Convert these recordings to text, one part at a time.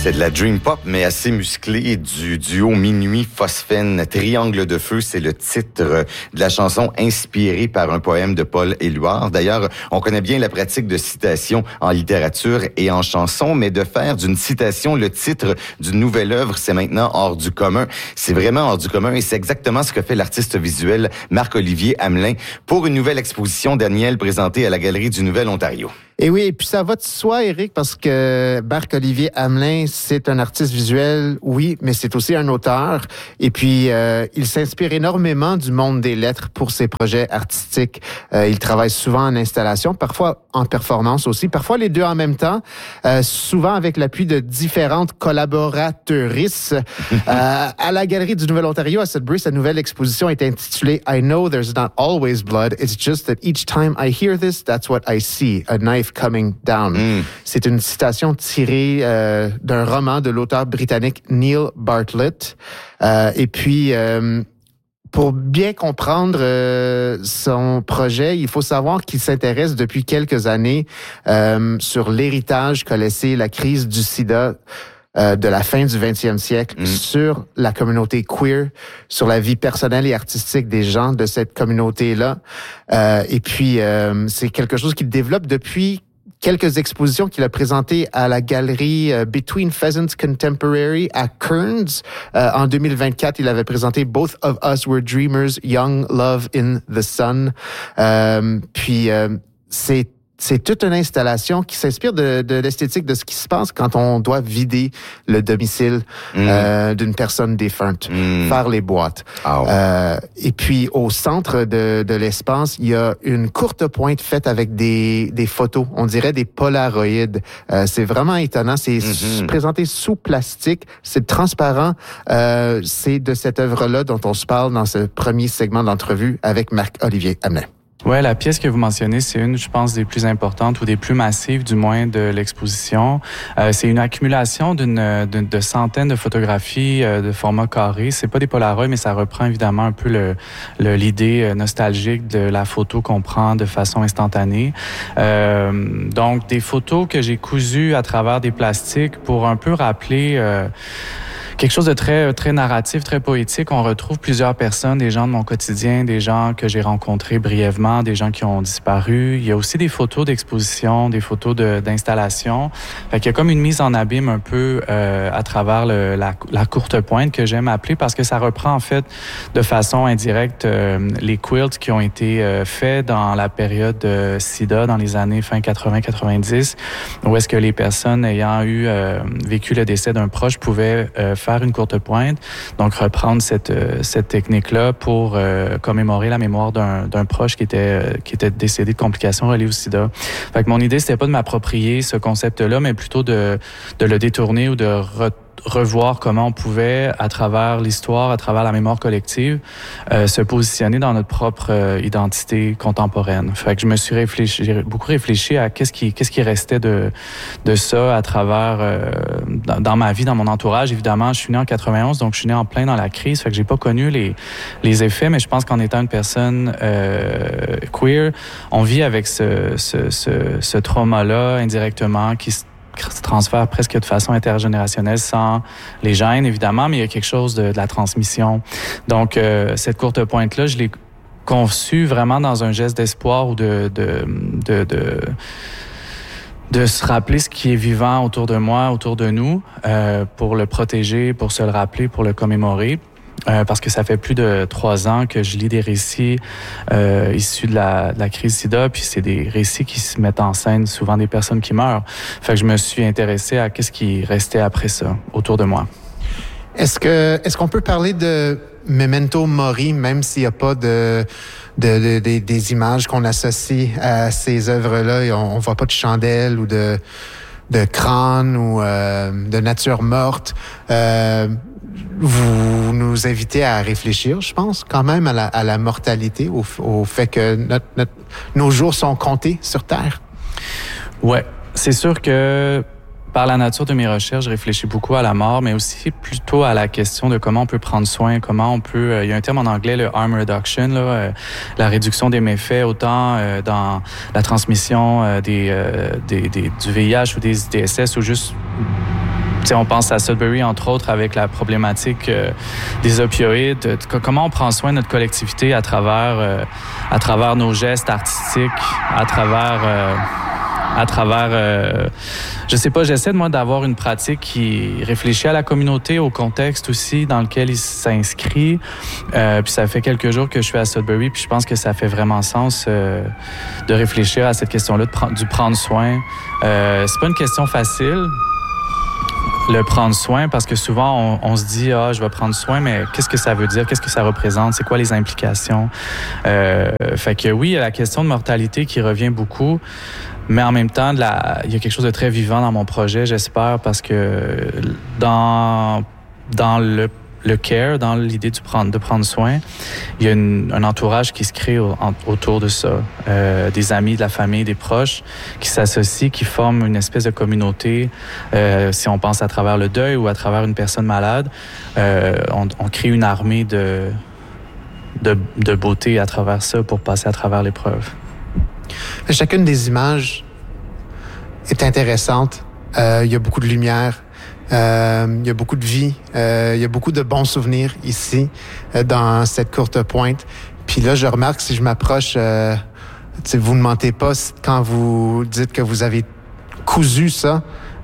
C'est de la dream pop, mais assez musclée, du duo Minuit Phosphène. Triangle de feu, c'est le titre de la chanson inspirée par un poème de Paul Éluard. D'ailleurs, on connaît bien la pratique de citation en littérature et en chanson, mais de faire d'une citation le titre d'une nouvelle œuvre, c'est maintenant hors du commun. C'est vraiment hors du commun et c'est exactement ce que fait l'artiste visuel Marc-Olivier Hamelin pour une nouvelle exposition d'Aniel présentée à la Galerie du Nouvel-Ontario. Et oui, et puis ça va de soi, Éric, parce que Marc-Olivier Hamelin, c'est un artiste visuel, oui, mais c'est aussi un auteur. Et puis, il s'inspire énormément du monde des lettres pour ses projets artistiques. Il travaille souvent en installation, parfois en performance aussi, parfois les deux en même temps, souvent avec l'appui de différentes collaboratrices. À la Galerie du Nouvel-Ontario, à Sudbury, sa nouvelle exposition est intitulée « I know there's not always blood, it's just that each time I hear this, that's what I see, a knife coming down ». C'est une citation tirée d'un roman de l'auteur britannique Neil Bartlett. Et puis, pour bien comprendre son projet, il faut savoir qu'il s'intéresse depuis quelques années sur l'héritage qu'a laissé la crise du sida de la fin du 20e siècle sur la communauté queer, sur la vie personnelle et artistique des gens de cette communauté-là. Et puis, c'est quelque chose qu'il développe depuis quelques expositions qu'il a présentées à la galerie Between Pheasants Contemporary à Kearns. En 2024, il avait présenté Both of Us Were Dreamers, Young Love in the Sun. Puis, c'est toute une installation qui s'inspire de l'esthétique de ce qui se passe quand on doit vider le domicile d'une personne défunte, faire les boîtes. Et puis, au centre de l'espace, il y a une courte pointe faite avec des photos, on dirait des polaroïdes. C'est vraiment étonnant. C'est présenté sous plastique. C'est transparent. C'est de cette œuvre-là dont on se parle dans ce premier segment d'entrevue avec Marc-Olivier Hamelin. Ouais, la pièce que vous mentionnez, c'est une, je pense, des plus importantes ou des plus massives, du moins, de l'exposition. C'est une accumulation de centaines de photographies de format carré. C'est pas des Polaroids, mais ça reprend évidemment un peu l'idée nostalgique de la photo qu'on prend de façon instantanée. Donc, des photos que j'ai cousues à travers des plastiques pour un peu rappeler quelque chose de très, très narratif, très poétique. On retrouve plusieurs personnes, des gens de mon quotidien, des gens que j'ai rencontrés brièvement, des gens qui ont disparu. Il y a aussi des photos d'exposition, des photos d'installation. Fait qu'il y a comme une mise en abîme un peu à travers la courte pointe que j'aime appeler parce que ça reprend en fait de façon indirecte les quilts qui ont été faits dans la période SIDA dans les années fin 80-90 où est-ce que les personnes ayant vécu le décès d'un proche pouvaient faire une courte pointe, donc reprendre cette technique-là pour commémorer la mémoire d'un proche qui était décédé de complications reliées au sida. Fait que mon idée, c'était pas de m'approprier ce concept-là, mais plutôt de le détourner ou de revoir comment on pouvait, à travers l'histoire, à travers la mémoire collective, se positionner dans notre propre identité contemporaine. Fait que je me suis beaucoup réfléchi à qu'est-ce qui restait de ça à travers dans ma vie, dans mon entourage. Évidemment, je suis né en 91, donc je suis né en plein dans la crise. Fait que j'ai pas connu les effets, mais je pense qu'en étant une personne queer, on vit avec ce trauma-là indirectement qui se transfère presque de façon intergénérationnelle sans les gènes, évidemment, mais il y a quelque chose de la transmission. Donc, cette courte pointe-là, je l'ai conçue vraiment dans un geste d'espoir ou de se rappeler ce qui est vivant autour de moi, autour de nous, pour le protéger, pour se le rappeler, pour le commémorer. Parce que ça fait plus de 3 ans que je lis des récits issus de la crise SIDA, puis c'est des récits qui se mettent en scène, souvent des personnes qui meurent. Fait que je me suis intéressé à qu'est-ce qui restait après ça, autour de moi. Est-ce qu'on peut parler de Memento Mori, même s'il n'y a pas des images qu'on associe à ces œuvres-là? On voit pas de chandelle ou de crâne ou de nature morte. Vous nous invitez à réfléchir, je pense, quand même à la mortalité, au fait que nos jours sont comptés sur Terre. Ouais, c'est sûr que par la nature de mes recherches, je réfléchis beaucoup à la mort, mais aussi plutôt à la question de comment on peut prendre soin, comment on peut... il y a un terme en anglais, le harm reduction, la réduction des méfaits, autant dans la transmission du VIH ou des ITSS ou juste On pense à Sudbury, entre autres, avec la problématique des opioïdes. Comment on prend soin de notre collectivité à travers nos gestes artistiques, à travers je sais pas, j'essaie moi d'avoir une pratique qui réfléchit à la communauté, au contexte aussi dans lequel il s'inscrit. Puis ça fait quelques jours que je suis à Sudbury, puis je pense que ça fait vraiment sens de réfléchir à cette question-là du prendre soin. C'est pas une question facile, le prendre soin, parce que souvent on se dit je vais prendre soin, mais qu'est-ce que ça veut dire, qu'est-ce que ça représente, c'est quoi les implications. Fait que oui, il y a la question de mortalité qui revient beaucoup, mais en même temps il y a quelque chose de très vivant dans mon projet, j'espère, parce que dans le care, dans l'idée de prendre soin, il y a un entourage qui se crée autour de ça. Des amis, de la famille, des proches qui s'associent, qui forment une espèce de communauté. Si on pense à travers le deuil ou à travers une personne malade, on crée une armée de beauté à travers ça pour passer à travers l'épreuve. Chacune des images est intéressante. Il y a beaucoup de lumière. Il y a beaucoup de vie, il y a beaucoup de bons souvenirs ici, dans cette courte pointe. Puis là, je remarque, si je m'approche, vous ne mentez pas quand vous dites que vous avez cousu ça.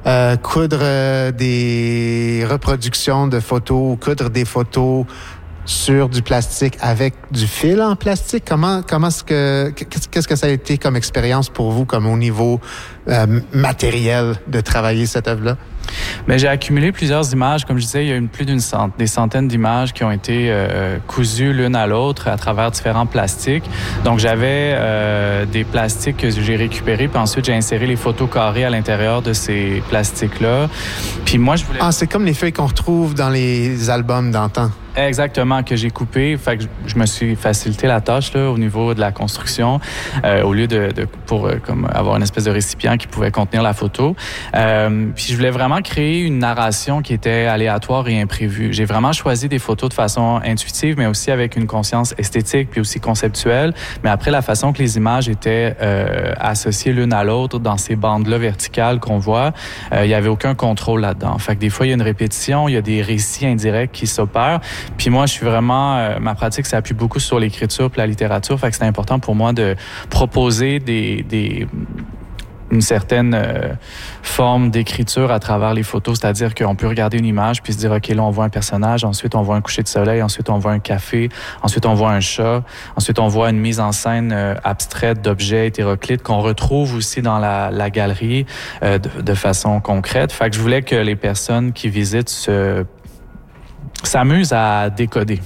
Coudre des reproductions de photos, coudre des photos sur du plastique avec du fil en plastique. Qu'est-ce que ça a été comme expérience pour vous, comme au niveau matériel, de travailler cette œuvre-là? Bien, j'ai accumulé plusieurs images. Comme je disais, il y a des centaines d'images qui ont été cousues l'une à l'autre à travers différents plastiques. Donc, j'avais des plastiques que j'ai récupérés, puis ensuite, j'ai inséré les photos carrées à l'intérieur de ces plastiques-là. Puis moi, je voulais... c'est comme les feuilles qu'on retrouve dans les albums d'antan. Exactement, que j'ai coupé. Fait que je me suis facilité la tâche là, au niveau de la construction, au lieu pour avoir une espèce de récipient qui pouvait contenir la photo. Puis je voulais vraiment créer une narration qui était aléatoire et imprévue. J'ai vraiment choisi des photos de façon intuitive, mais aussi avec une conscience esthétique, puis aussi conceptuelle. Mais après, la façon que les images étaient associées l'une à l'autre dans ces bandes-là verticales qu'on voit, il n'y avait aucun contrôle là-dedans. Fait que des fois, il y a une répétition, il y a des récits indirects qui s'opèrent. Puis moi, je suis vraiment... ma pratique s'appuie beaucoup sur l'écriture et la littérature. Fait que c'est important pour moi de proposer une certaine forme d'écriture à travers les photos. C'est-à-dire qu'on peut regarder une image puis se dire, OK, là, on voit un personnage. Ensuite, on voit un coucher de soleil. Ensuite, on voit un café. Ensuite, on voit un chat. Ensuite, on voit une mise en scène abstraite d'objets hétéroclites qu'on retrouve aussi dans la galerie de façon concrète. Fait que je voulais que les personnes qui visitent s'amuse à décoder.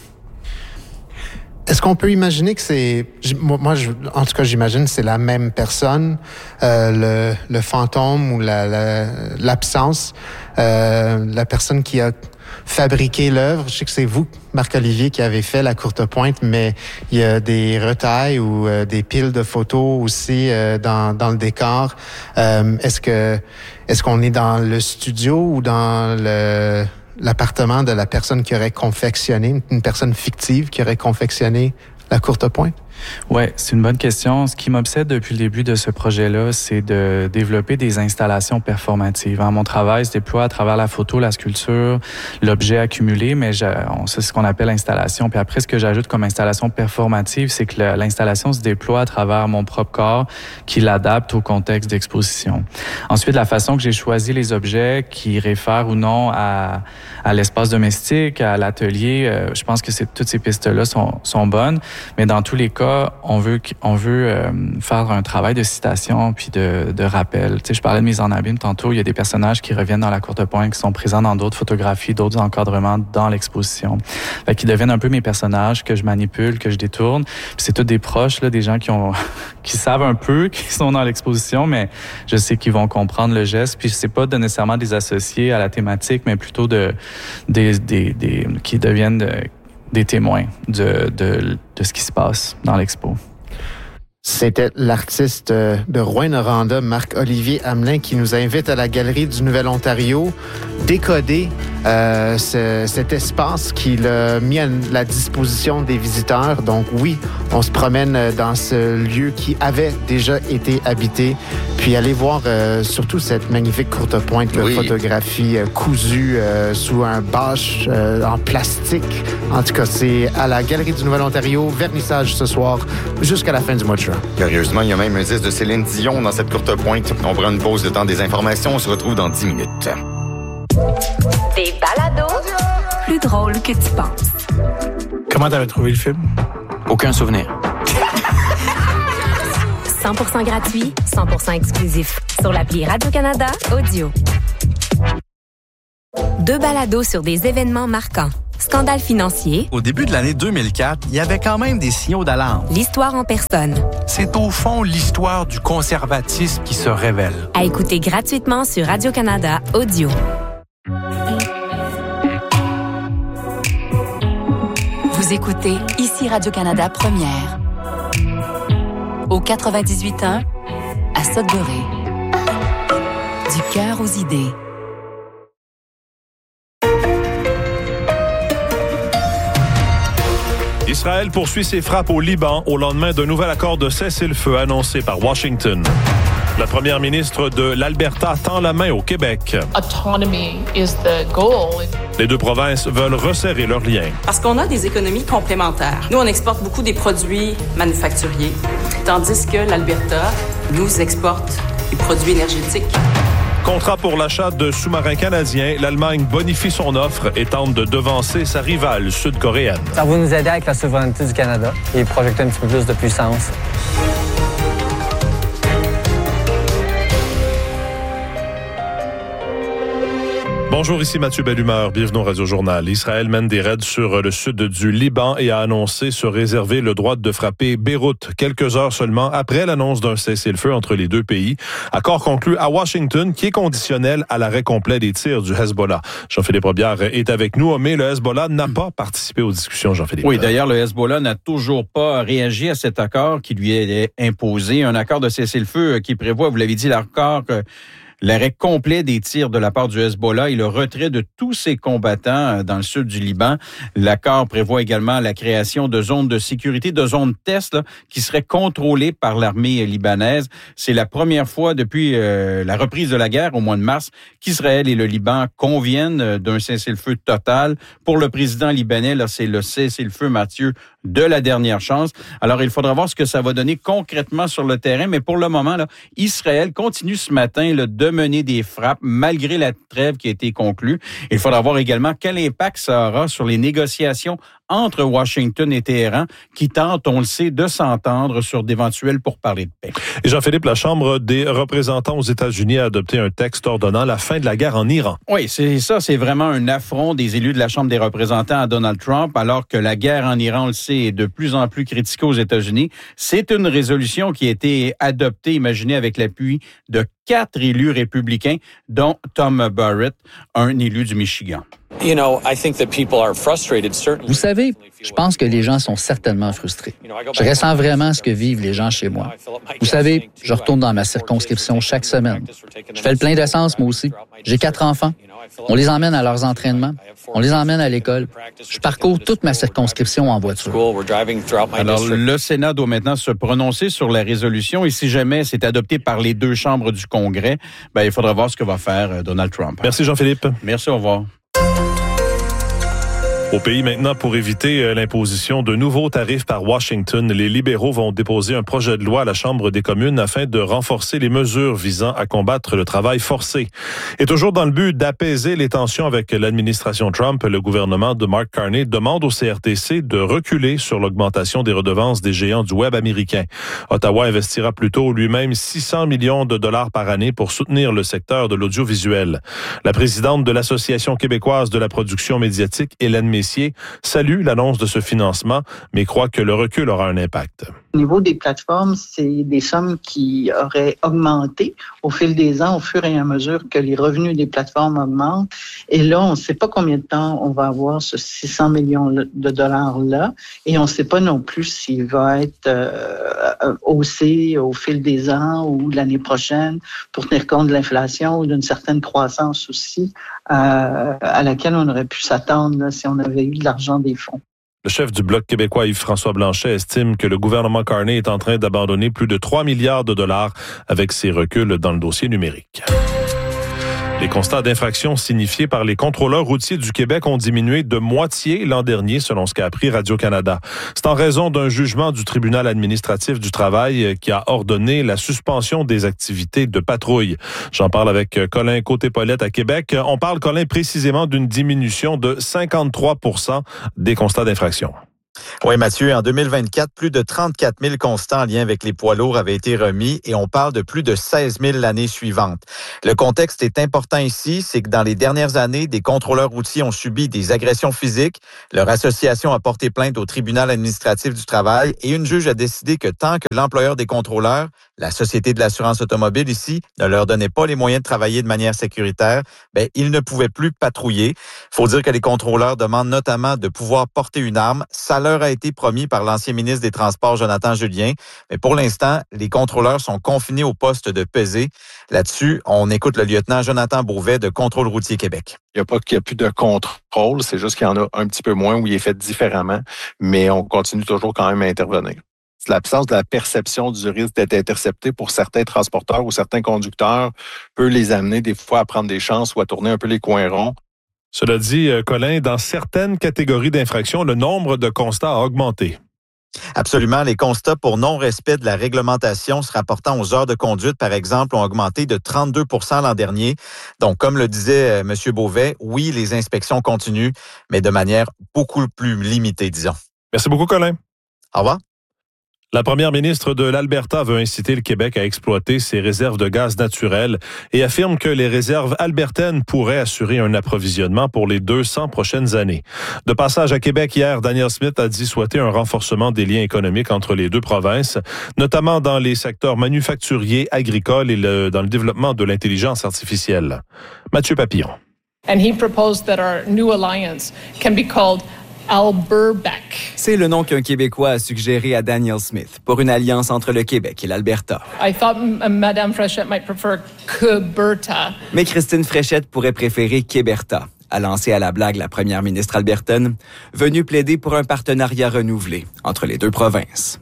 Est-ce qu'on peut imaginer que c'est... en tout cas, j'imagine que c'est la même personne, le fantôme ou l'absence, la personne qui a fabriqué l'œuvre. Je sais que c'est vous, Marc-Olivier, qui avez fait la courte pointe, mais il y a des retailles ou des piles de photos aussi dans le décor. Est-ce qu'on est dans le studio ou dans l'appartement de la personne qui aurait confectionné, une personne fictive qui aurait confectionné la courte pointe? Oui, c'est une bonne question. Ce qui m'obsède depuis le début de ce projet-là, c'est de développer des installations performatives. Mon travail se déploie à travers la photo, la sculpture, l'objet accumulé, mais c'est ce qu'on appelle installation. Puis après, ce que j'ajoute comme installation performative, c'est que l'installation se déploie à travers mon propre corps qui l'adapte au contexte d'exposition. Ensuite, la façon que j'ai choisi les objets qui réfèrent ou non à l'espace domestique, à l'atelier, je pense que toutes ces pistes-là sont bonnes, mais dans tous les cas, on veut faire un travail de citation puis de rappel. Tu sais, je parlais de mise en abîme tantôt. Il y a des personnages qui reviennent dans la courte pointe, qui sont présents dans d'autres photographies, d'autres encadrements dans l'exposition. Fait qu'ils deviennent un peu mes personnages que je manipule, que je détourne. Puis c'est tous des proches, là, des gens qui savent un peu, qui sont dans l'exposition, mais je sais qu'ils vont comprendre le geste. Puis c'est pas nécessairement des associés à la thématique, mais plutôt qui deviennent des témoins de ce qui se passe dans l'expo. C'était l'artiste de Rouyn-Noranda, Marc-Olivier Hamelin, qui nous invite à la Galerie du Nouvel-Ontario décoder cet espace qu'il a mis à la disposition des visiteurs. Donc oui, on se promène dans ce lieu qui avait déjà été habité, puis aller voir surtout cette magnifique courtepointe, la photographie cousue sous un bâche en plastique. En tout cas, c'est à la Galerie du Nouvel-Ontario, vernissage ce soir jusqu'à la fin du mois de juin. Curieusement, il y a même un disque de Céline Dion dans cette courtepointe. On prend une pause, le temps des informations. On se retrouve dans 10 minutes. Des balados plus drôles que tu penses. Comment t'avais trouvé le film? Aucun souvenir. 100% gratuit, 100% exclusif. Sur l'appli Radio-Canada Audio. 2 balados sur des événements marquants. Scandale financier. Au début de l'année 2004, il y avait quand même des signaux d'alarme. L'histoire en personne. C'est au fond l'histoire du conservatisme qui se révèle. À écouter gratuitement sur Radio-Canada Audio. Vous écoutez ici Radio-Canada Première. Au 98.1, à Sudbury. Du cœur aux idées. Israël poursuit ses frappes au Liban au lendemain d'un nouvel accord de cessez-le-feu annoncé par Washington. La première ministre de l'Alberta tend la main au Québec. Autonomy is the goal. Les deux provinces veulent resserrer leurs liens. Parce qu'on a des économies complémentaires. Nous, on exporte beaucoup des produits manufacturiers, tandis que l'Alberta nous exporte des produits énergétiques. Contrat pour l'achat de sous-marins canadiens, l'Allemagne bonifie son offre et tente de devancer sa rivale sud-coréenne. Ça va nous aider avec la souveraineté du Canada et projeter un petit peu plus de puissance. Bonjour, ici Mathieu Bellumeur. Bienvenue au Radio-Journal. Israël mène des raids sur le sud du Liban et a annoncé se réserver le droit de frapper Beyrouth quelques heures seulement après l'annonce d'un cessez-le-feu entre les deux pays. Accord conclu à Washington qui est conditionnel à l'arrêt complet des tirs du Hezbollah. Jean-Philippe Robillard est avec nous, mais le Hezbollah n'a pas participé aux discussions, Jean-Philippe. Oui, d'ailleurs, le Hezbollah n'a toujours pas réagi à cet accord qui lui est imposé. Un accord de cessez-le-feu qui prévoit, vous l'avez dit, l'arrêt complet des tirs de la part du Hezbollah et le retrait de tous ses combattants dans le sud du Liban. L'accord prévoit également la création de zones de sécurité, de zones test qui seraient contrôlées par l'armée libanaise. C'est la première fois depuis la reprise de la guerre au mois de mars qu'Israël et le Liban conviennent d'un cessez-le-feu total. Pour le président libanais, là, c'est le cessez-le-feu, Mathieu, de la dernière chance. Alors, il faudra voir ce que ça va donner concrètement sur le terrain, mais pour le moment, là, Israël continue ce matin de mener des frappes malgré la trêve qui a été conclue. Il faudra voir également quel impact ça aura sur les négociations entre Washington et Téhéran qui tentent, on le sait, de s'entendre sur d'éventuels pourparlers de paix. Et Jean-Philippe, la Chambre des représentants aux États-Unis a adopté un texte ordonnant la fin de la guerre en Iran. Oui, c'est vraiment un affront des élus de la Chambre des représentants à Donald Trump, alors que la guerre en Iran, on le sait, est de plus en plus critiquée aux États-Unis. C'est une résolution qui a été adoptée, imaginez, avec l'appui de 4 élus républicains, dont Tom Barrett, un élu du Michigan. Vous savez, je pense que les gens sont certainement frustrés. Je ressens vraiment ce que vivent les gens chez moi. Vous savez, je retourne dans ma circonscription chaque semaine. Je fais le plein d'essence, moi aussi. J'ai 4 enfants. On les emmène à leurs entraînements. On les emmène à l'école. Je parcours toute ma circonscription en voiture. Alors, le Sénat doit maintenant se prononcer sur la résolution et si jamais c'est adopté par les 2 chambres du Congrès, il faudra voir ce que va faire Donald Trump. Merci Jean-Philippe. Merci, au revoir. Au pays maintenant, pour éviter l'imposition de nouveaux tarifs par Washington, les libéraux vont déposer un projet de loi à la Chambre des communes afin de renforcer les mesures visant à combattre le travail forcé. Et toujours dans le but d'apaiser les tensions avec l'administration Trump, le gouvernement de Mark Carney demande au CRTC de reculer sur l'augmentation des redevances des géants du web américain. Ottawa investira plutôt lui-même 600 millions de dollars par année pour soutenir le secteur de l'audiovisuel. La présidente de l'Association québécoise de la production médiatique, Hélène Messier, salue l'annonce de ce financement, mais croit que le recul aura un impact. Au niveau des plateformes, c'est des sommes qui auraient augmenté au fil des ans, au fur et à mesure que les revenus des plateformes augmentent. Et là, on ne sait pas combien de temps on va avoir ce 600 millions de dollars-là. Et on ne sait pas non plus s'il va être haussé au fil des ans ou l'année prochaine pour tenir compte de l'inflation ou d'une certaine croissance aussi à laquelle on aurait pu s'attendre là, si on avait eu de l'argent des fonds. Le chef du Bloc québécois, Yves-François Blanchet, estime que le gouvernement Carney est en train d'abandonner plus de 3 milliards de dollars avec ses reculs dans le dossier numérique. Les constats d'infraction signifiés par les contrôleurs routiers du Québec ont diminué de moitié l'an dernier, selon ce qu'a appris Radio-Canada. C'est en raison d'un jugement du tribunal administratif du travail qui a ordonné la suspension des activités de patrouille. J'en parle avec Colin Côté-Paulette à Québec. On parle, Colin, précisément d'une diminution de 53% des constats d'infraction. Oui, Mathieu, en 2024, plus de 34 000 constats en lien avec les poids lourds avaient été remis et on parle de plus de 16 000 l'année suivante. Le contexte est important ici, c'est que dans les dernières années, des contrôleurs routiers ont subi des agressions physiques. Leur association a porté plainte au tribunal administratif du travail et une juge a décidé que tant que l'employeur des contrôleurs, la Société de l'assurance automobile ici, ne leur donnait pas les moyens de travailler de manière sécuritaire, ils ne pouvaient plus patrouiller. Il faut dire que les contrôleurs demandent notamment de pouvoir porter une arme. Ça leur a été promis par l'ancien ministre des Transports, Jonathan Julien. Mais pour l'instant, les contrôleurs sont confinés au poste de pesée. Là-dessus, on écoute le lieutenant Jonathan Beauvais de Contrôle routier Québec. Il n'y a pas qu'il n'y a plus de contrôle, c'est juste qu'il y en a un petit peu moins où il est fait différemment, mais on continue toujours quand même à intervenir. C'est l'absence de la perception du risque d'être intercepté pour certains transporteurs ou certains conducteurs peut les amener des fois à prendre des chances ou à tourner un peu les coins ronds. Cela dit, Colin, dans certaines catégories d'infractions, le nombre de constats a augmenté. Absolument. Les constats pour non-respect de la réglementation se rapportant aux heures de conduite, par exemple, ont augmenté de 32 % l'an dernier. Donc, comme le disait M. Beauvais, oui, les inspections continuent, mais de manière beaucoup plus limitée, disons. Merci beaucoup, Colin. Au revoir. La première ministre de l'Alberta veut inciter le Québec à exploiter ses réserves de gaz naturel et affirme que les réserves albertaines pourraient assurer un approvisionnement pour les 200 prochaines années. De passage à Québec hier, Danielle Smith a dit souhaiter un renforcement des liens économiques entre les deux provinces, notamment dans les secteurs manufacturiers, agricoles et dans le développement de l'intelligence artificielle. Mathieu Papillon. And he proposed that our new alliance can be called Alberbec. C'est le nom qu'un Québécois a suggéré à Danielle Smith pour une alliance entre le Québec et l'Alberta. I thought Madame Fréchette might prefer Queberta. Mais Christine Fréchette pourrait préférer Québerta, a lancé à la blague la première ministre albertaine, venue plaider pour un partenariat renouvelé entre les deux provinces.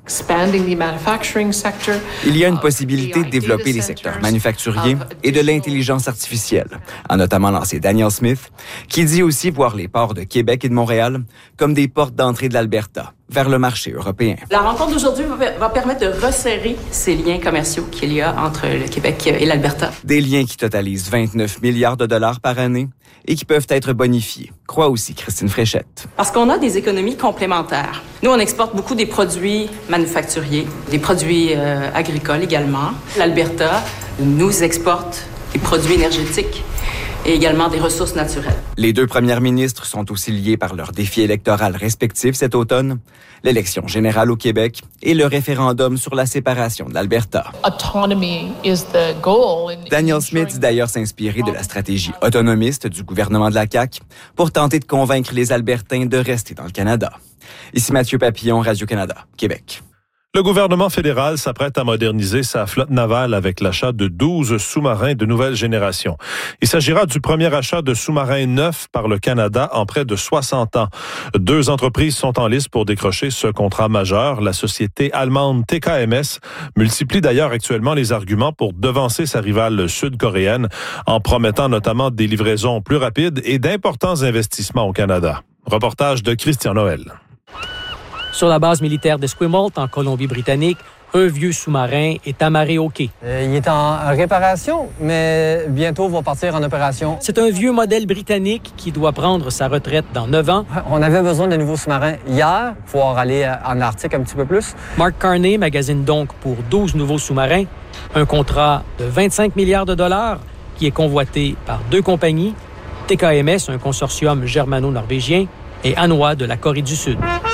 Il y a une possibilité de développer les secteurs manufacturiers et de l'intelligence artificielle, a notamment lancé Danielle Smith, qui dit aussi voir les ports de Québec et de Montréal comme des portes d'entrée de l'Alberta vers le marché européen. La rencontre d'aujourd'hui va permettre de resserrer ces liens commerciaux qu'il y a entre le Québec et l'Alberta. Des liens qui totalisent 29 milliards de dollars par année et qui peuvent être bonifiés, croit aussi Christine Fréchette. Parce qu'on a des économies complémentaires. Nous, on exporte beaucoup des produits manufacturiers, des produits agricoles également. L'Alberta nous exporte des produits énergétiques et également des ressources naturelles. Les deux premières ministres sont aussi liées par leurs défis électoraux respectifs cet automne, l'élection générale au Québec et le référendum sur la séparation de l'Alberta. Danielle Smith dit d'ailleurs s'inspirer de la stratégie autonomiste du gouvernement de la CAQ pour tenter de convaincre les Albertains de rester dans le Canada. Ici Mathieu Papillon, Radio-Canada, Québec. Le gouvernement fédéral s'apprête à moderniser sa flotte navale avec l'achat de 12 sous-marins de nouvelle génération. Il s'agira du premier achat de sous-marins neufs par le Canada en près de 60 ans. 2 entreprises sont en lice pour décrocher ce contrat majeur. La société allemande TKMS multiplie d'ailleurs actuellement les arguments pour devancer sa rivale sud-coréenne en promettant notamment des livraisons plus rapides et d'importants investissements au Canada. Reportage de Christian Noël. Sur la base militaire d'Esquimalt, en Colombie-Britannique, un vieux sous-marin est amarré au quai. Il est en réparation, mais bientôt va partir en opération. C'est un vieux modèle britannique qui doit prendre sa retraite dans 9 ans. On avait besoin de nouveaux sous-marins hier pour pouvoir aller en Arctique un petit peu plus. Mark Carney magasine donc pour 12 nouveaux sous-marins un contrat de 25 milliards de dollars qui est convoité par 2 compagnies, TKMS, un consortium germano-norvégien, et Hanwha de la Corée du Sud.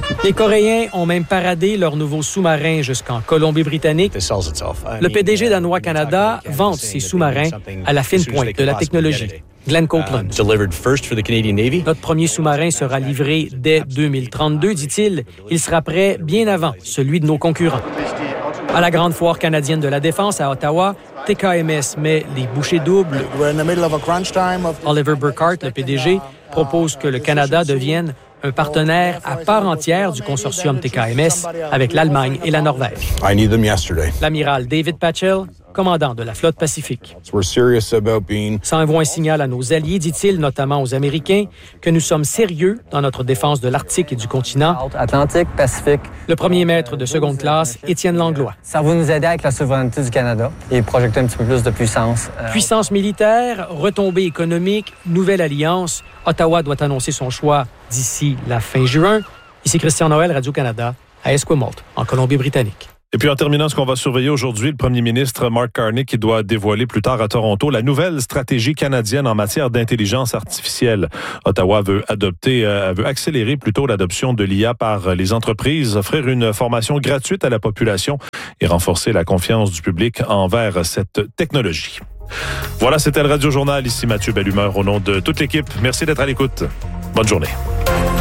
Les Coréens ont même paradé leur nouveau sous-marin jusqu'en Colombie-Britannique. Le PDG d'Hanwha Canada vante ses sous-marins à la fine pointe de la technologie. Glenn Copeland. Notre premier sous-marin sera livré dès 2032, dit-il. Il sera prêt bien avant celui de nos concurrents. À la Grande Foire canadienne de la Défense à Ottawa, TKMS met les bouchées doubles. Oliver Burkhart, le PDG, propose que le Canada devienne un partenaire à part entière du consortium TKMS avec l'Allemagne et la Norvège. L'amiral David Patchell, commandant de la flotte Pacifique. Ça envoie un signal à nos alliés, dit-il, notamment aux Américains, que nous sommes sérieux dans notre défense de l'Arctique et du continent. Atlantique, Pacifique. Le premier maître de seconde classe, Étienne Langlois. Ça va nous aider avec la souveraineté du Canada et projeter un petit peu plus de puissance. Puissance militaire, retombées économiques, nouvelle alliance. Ottawa doit annoncer son choix d'ici la fin juin. Ici Christian Noël, Radio-Canada, à Esquimalt, en Colombie-Britannique. Et puis en terminant, ce qu'on va surveiller aujourd'hui, le premier ministre Mark Carney qui doit dévoiler plus tard à Toronto la nouvelle stratégie canadienne en matière d'intelligence artificielle. Ottawa veut accélérer plutôt l'adoption de l'IA par les entreprises, offrir une formation gratuite à la population et renforcer la confiance du public envers cette technologie. Voilà, c'était le Radio Journal. Ici Mathieu Bellumeur au nom de toute l'équipe. Merci d'être à l'écoute. Bonne journée.